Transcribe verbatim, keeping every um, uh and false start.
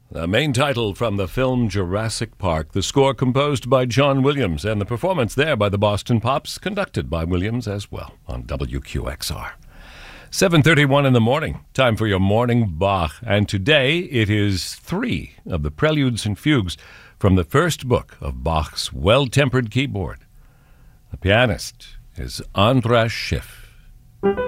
The main title from the film Jurassic Park, the score composed by John Williams, and the performance there by the Boston Pops, conducted by Williams as well on W Q X R. seven thirty-one in the morning, time for your morning Bach, and today it is three of the preludes and fugues from the first book of Bach's Well-Tempered Keyboard. The pianist is Andras Schiff.